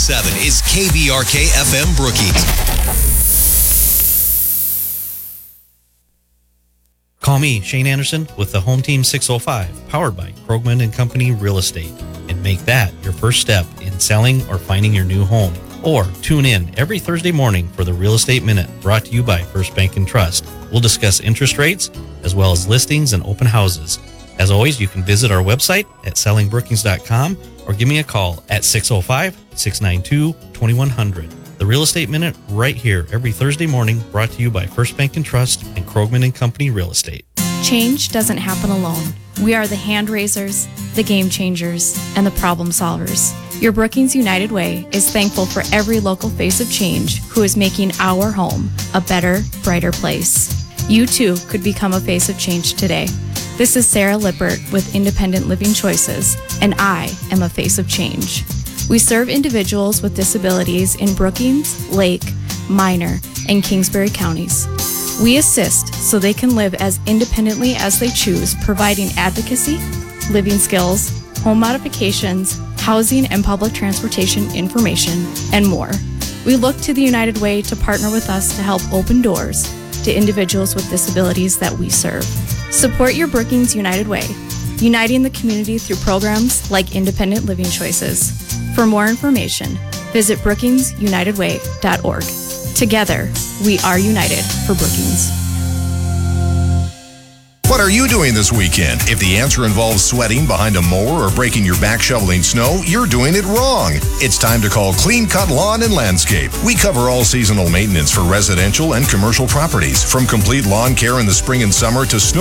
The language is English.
is KVRK FM Brookings. Call me, Shane Anderson, with the Home Team 605, powered by Krogman and Company Real Estate, and make that your first step in selling or finding your new home. Or tune in every Thursday morning for the Real Estate Minute, brought to you by First Bank and Trust. We'll discuss interest rates, as well as listings and open houses. As always, you can visit our website at sellingbrookings.com or give me a call at 605-692-2100. The Real Estate Minute right here every Thursday morning, brought to you by First Bank and Trust and Krogman and Company Real Estate. Change doesn't happen alone. We are the hand raisers, the game changers, and the problem solvers. Your Brookings United Way is thankful for every local face of change who is making our home a better, brighter place. You too could become a face of change today. This is Sarah Lippert with Independent Living Choices, and I am a face of change. We serve individuals with disabilities in Brookings, Lake, Minor, and Kingsbury counties. We assist so they can live as independently as they choose, providing advocacy, living skills, home modifications, housing and public transportation information, and more. We look to the United Way to partner with us to help open doors to individuals with disabilities that we serve. Support your Brookings United Way, uniting the community through programs like Independent Living Choices. For more information, visit brookingsunitedway.org. Together, we are united for Brookings. What are you doing this weekend? If the answer involves sweating behind a mower or breaking your back shoveling snow, you're doing it wrong. It's time to call Clean Cut Lawn and Landscape. We cover all seasonal maintenance for residential and commercial properties, from complete lawn care in the spring and summer to snow